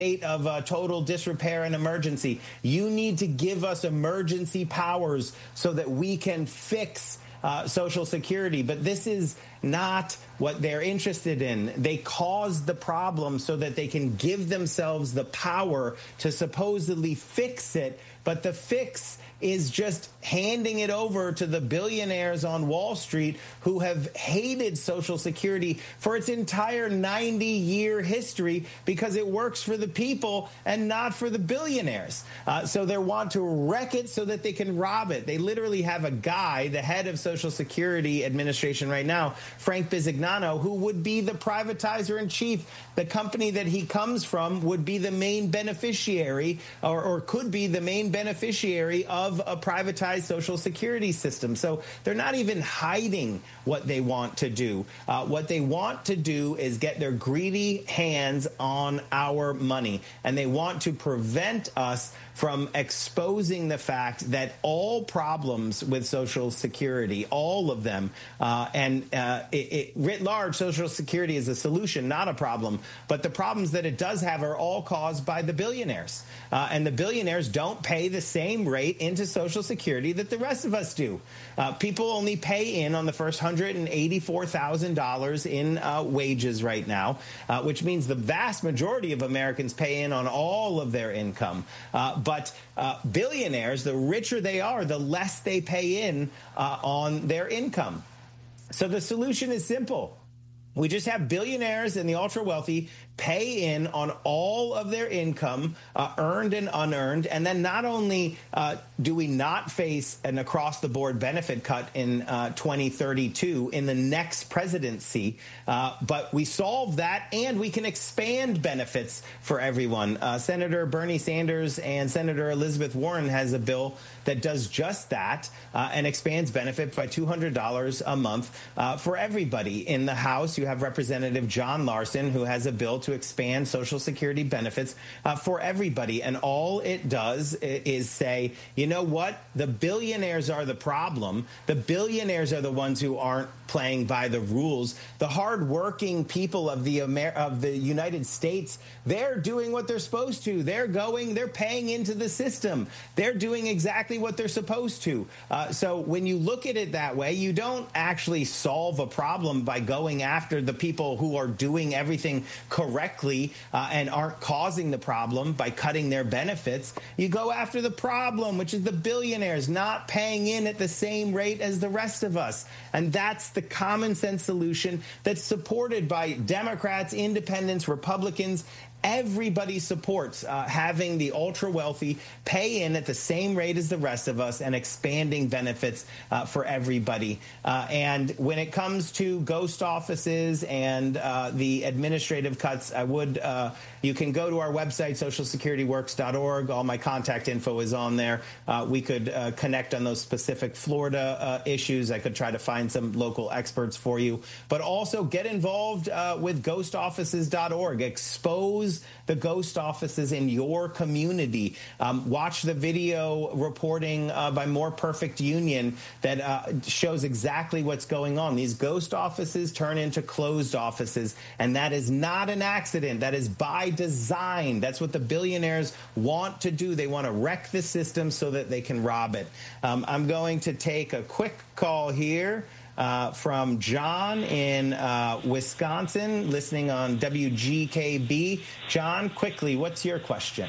state of total disrepair and emergency. You need to give us emergency powers so that we can fix Social Security. But this is not what they're interested in. They caused the problem so that they can give themselves the power to supposedly fix it. But the fix is just handing it over to the billionaires on Wall Street who have hated Social Security for its entire 90-year history because it works for the people and not for the billionaires. So they want to wreck it so that they can rob it. They literally have a guy, the head of Social Security Administration right now, Frank Bisignano, who would be the privatizer in chief. The company that he comes from would be the main beneficiary or could be the main beneficiary of a privatized Social Security system. So they're not even hiding what they want to do. What they want to do is get their greedy hands on our money. And they want to prevent us from exposing the fact that all problems with Social Security, all of them, writ large, Social Security is a solution, not a problem. But the problems that it does have are all caused by the billionaires. And the billionaires don't pay the same rate into Social Security that the rest of us do. People only pay in on the first $184,000 in wages right now, which means the vast majority of Americans pay in on all of their income. But billionaires, the richer they are, the less they pay in on their income. So the solution is simple. We just have billionaires and the ultra wealthy pay in on all of their income, earned and unearned. And then not only do we not face an across-the-board benefit cut in 2032 in the next presidency, but we solve that and we can expand benefits for everyone. Senator Bernie Sanders and Senator Elizabeth Warren has a bill that does just that and expands benefit by $200 a month for everybody. In the House, you have Representative John Larson, who has a bill to expand Social Security benefits for everybody. And all it does is say, you know what? The billionaires are the problem. The billionaires are the ones who aren't playing by the rules. The hardworking people of the United States, they're doing what they're supposed to. They're paying into the system. They're doing exactly what they're supposed to. So when you look at it that way, you don't actually solve a problem by going after the people who are doing everything correctly and aren't causing the problem by cutting their benefits. You go after the problem, which is the billionaires not paying in at the same rate as the rest of us. And that's the common sense solution that's supported by Democrats, independents, Republicans. Everybody supports having the ultra wealthy pay in at the same rate as the rest of us and expanding benefits for everybody. And when it comes to ghost offices and the administrative cuts, you can go to our website, socialsecurityworks.org. All my contact info is on there. We could connect on those specific Florida issues. I could try to find some local experts for you. But also get involved with ghostoffices.org. Expose the ghost offices in your community. Watch the video reporting by More Perfect Union that shows exactly what's going on. These ghost offices turn into closed offices, and that is not an accident. That is by design. That's what the billionaires want to do. They want to wreck the system so that they can rob it. I'm going to take a quick call here. From John in Wisconsin, listening on WGKB. John, quickly, what's your question?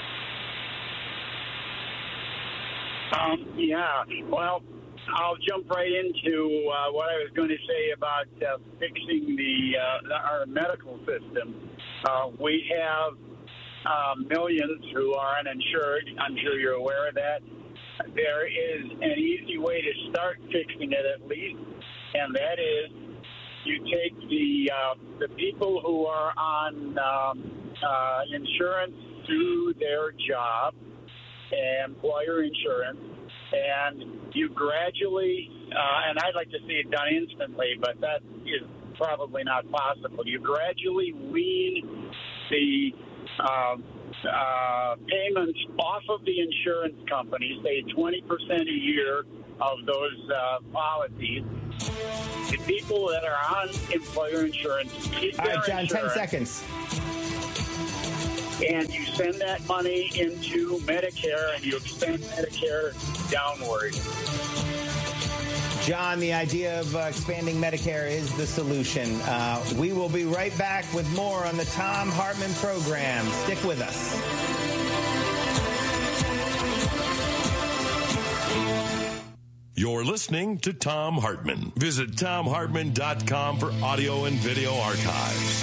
Well, I'll jump right into what I was going to say about fixing our medical system. We have millions who are uninsured. I'm sure you're aware of that. There is an easy way to start fixing it, at least, and that is you take the people who are on insurance through their job, employer insurance, and you gradually, and I'd like to see it done instantly, but that is probably not possible. You gradually wean the payments off of the insurance companies, say 20% a year of those policies. The people that are on employer insurance keep their All right, John, insurance. 10 seconds. and you send that money into Medicare and you extend Medicare downward. John, the idea of expanding Medicare is the solution. We will be right back with more on the Thom Hartmann program. Stick with us. You're listening to Thom Hartmann. Visit ThomHartmann.com for audio and video archives.